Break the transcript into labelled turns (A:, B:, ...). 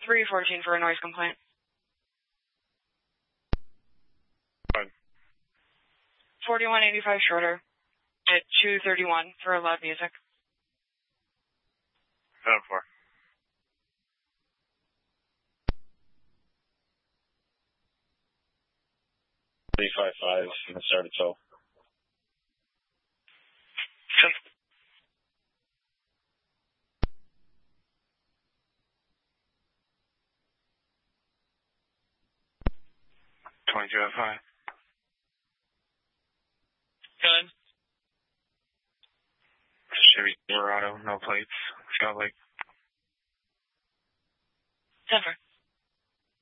A: 314 for a noise complaint.
B: Fine.
A: 4185 shorter at 231 for loud music.
B: 7-4. $355 and start at 12.
A: Sure.
B: $22.05.
A: Good.
B: Chevy Silverado, no plates. Scout Lake.
A: 10-4.